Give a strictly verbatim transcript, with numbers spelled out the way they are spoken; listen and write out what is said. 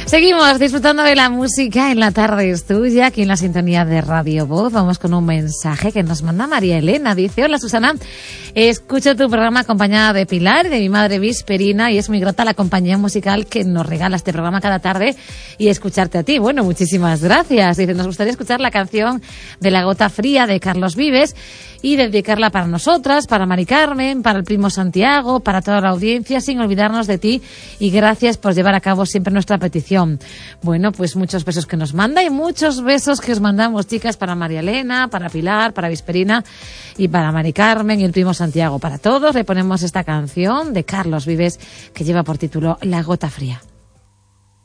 Seguimos disfrutando de la música en La Tarde es Tuya, aquí en la sintonía de Radio Voz. Vamos con un mensaje que nos manda María Elena. Dice: hola Susana, escucho tu programa acompañada de Pilar y de mi madre Visperina, y es muy grata la compañía musical que nos regala este programa cada tarde y escucharte a ti. Bueno, muchísimas gracias. Dice: nos gustaría escuchar la canción de La Gota Fría de Carlos Vives y dedicarla para nosotras, para Mari Carmen, para el primo Santiago, para toda la audiencia, sin olvidarnos de ti, y gracias por llevar a cabo siempre nuestra petición. Bueno, pues muchos besos que nos manda y muchos besos que os mandamos, chicas, para María Elena, para Pilar, para Visperina y para Mari Carmen y el primo Santiago. Para todos le ponemos esta canción de Carlos Vives que lleva por título La Gota Fría.